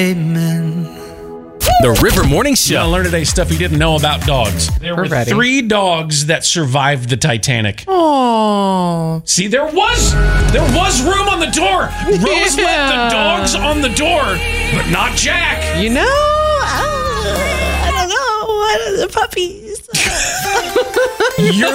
Amen. The River Morning You're Show. gonna learn today stuff you didn't know about dogs. There were ready. 3 dogs that survived the Titanic. Oh. See, there was room on the door. Rose let the dogs on the door, but not Jack. I don't know. The puppies. You're